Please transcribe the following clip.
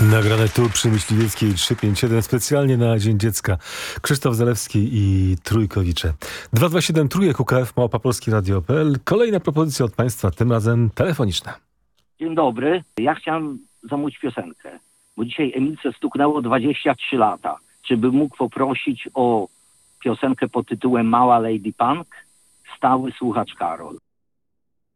Nagrane tu przy Myśliwieckiej 357 specjalnie na Dzień Dziecka. Krzysztof Zalewski i Trójkowicze. 227 Trójek UKF Małpa Polski Radio.pl. Kolejna propozycja od Państwa, tym razem telefoniczna. Dzień dobry. Ja chciałem zamówić piosenkę, bo dzisiaj Emilce stuknęło 23 lata. Czy bym mógł poprosić o piosenkę pod tytułem Mała Lady Punk? Stały słuchacz Karol.